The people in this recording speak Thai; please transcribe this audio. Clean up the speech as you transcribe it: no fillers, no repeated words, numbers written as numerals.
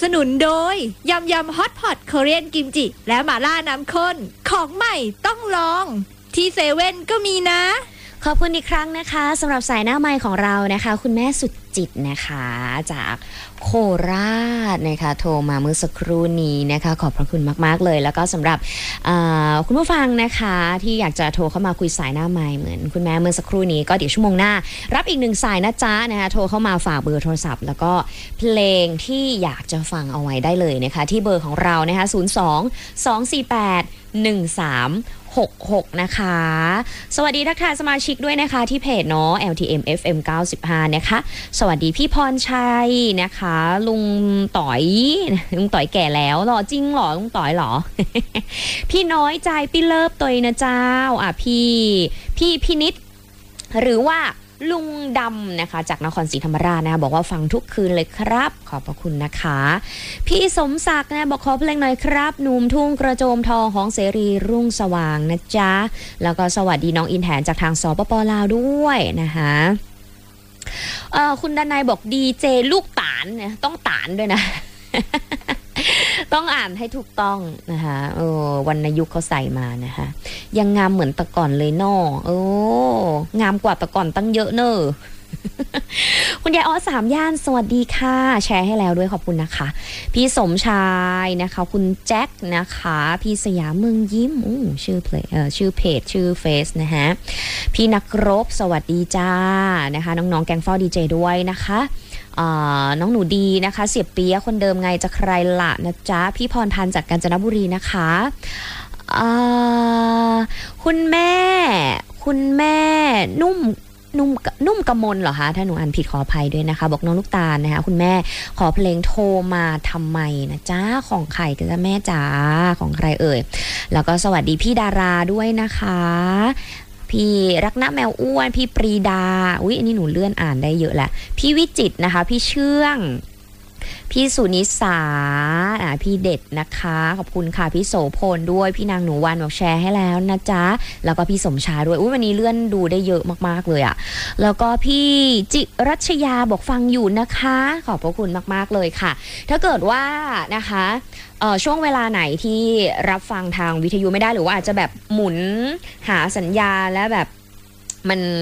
สนุนโดยยำยำฮอตพอตคอเรียนกิมจิและหม่าล่าน้ำข้นของใหม่ต้องลองที่เซเว่นก็มีนะขอบคุณอีกครั้งนะคะสำหรับสายหน้าไมค์ของเรานะคะคุณแม่สุดจิตนะคะจากโคราชนะคะโทรมาเมื่อสักครู่นี้นะคะขอบพระคุณมากๆเลยแล้วก็สำหรับคุณผู้ฟังนะคะที่อยากจะโทรเข้ามาคุยสายหน้าไมค์เหมือนคุณแม่เมื่อสักครู่นี้ก็เดี๋ยวชั่วโมงหน้ารับอีก1สายนะจ๊ะนะคะโทรเข้ามาฝากเบอร์โทรศัพท์แล้วก็เพลงที่อยากจะฟังเอาไว้ได้เลยนะคะที่เบอร์ของเรานะคะ02-248-1366นะคะสวัสดีทักทายสมาชิกด้วยนะคะที่เพจเนาะ LTM FM 95นะคะสวัสดีพี่พรชัยนะคะลุงต่อยแก่แล้วหรอจริงหรอลุงต่อยหรอ พี่น้อยใจพี่เลิฟตัวนะเจ้าพี่นิดหรือว่าลุงดำนะคะจากนครศรีธรรมราชนะบอกว่าฟังทุกคืนเลยครับขอบพระคุณนะคะพี่สมศักดิ์นะบอกขอเพลงหน่อยครับหนุ่มทุ่งกระโจมทองของเสรีรุ่งสว่างนะจ๊ะแล้วก็สวัสดีน้องอินแทนจากทางสปป.ลาวด้วยนะคะคุณดนัยบอกดีเจลูกตาลเนี่ยต้องตาลด้วยนะ ต้องอ่านให้ถูกต้องนะคะวรรณยุกต์เขาใส่มานะคะยังงามเหมือนแต่ก่อนเลยเนาะงามกว่าแต่ก่อนตั้งเยอะเนอะคุณยายอ้อ3 ย่านสวัสดีค่ะแชร์ให้แล้วด้วยขอบคุณนะคะพี่สมชายนะคะคุณแจ็คนะคะพี่สยามเมืองยิ้มชื่อเพจชื่อเฟซนะฮะพี่นักรบสวัสดีจ้านะคะน้องๆแกงเฝ้าดีเจด้วยนะคะน้องหนูดีนะคะเสียบเปียคนเดิมไงจะใครละนะจ๊ะพี่พรพันธ์จากกาญจนบุรีนะคะคุณแม่นุ่มกมลเหรอคะถ้าหนูอ่านผิดขออภัยด้วยนะคะบอกน้องลูกตาลนะคะคุณแม่ขอเพลงโทรมาทำไมนะจ๊ะของใครกันจ้ะแม่จ๋าของใครเอ่ยแล้วก็สวัสดีพี่ดาราด้วยนะคะพี่รักนะแมวอ้วนพี่ปรีดาอันนี้หนูเลื่อนอ่านได้เยอะแหละพี่วิจิตรนะคะพี่เชื่องพี่สุนิสาพี่เด็ดนะคะขอบคุณค่ะพี่โสพลด้วยพี่นางหนูวันบอกแชร์ให้แล้วนะจ๊ะแล้วก็พี่สมชายด้วยวันนี้เลื่อนดูได้เยอะมากๆเลยอะแล้วก็พี่จิรัชยาบอกฟังอยู่นะคะขอบพระคุณมากๆเลยค่ะถ้าเกิดว่านะคะช่วงเวลาไหนที่รับฟังทางวิทยุไม่ได้หรือว่าอาจจะแบบหมุนหาสัญญาและแบบมัน